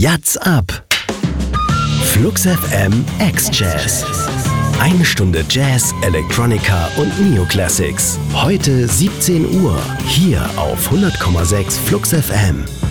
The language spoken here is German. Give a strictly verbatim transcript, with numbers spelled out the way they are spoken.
Yatz ab. Flux F M X-Jazz. Eine Stunde Jazz, Electronica und Neoclassics. Heute siebzehn Uhr, hier auf hundert Komma sechs Flux F M.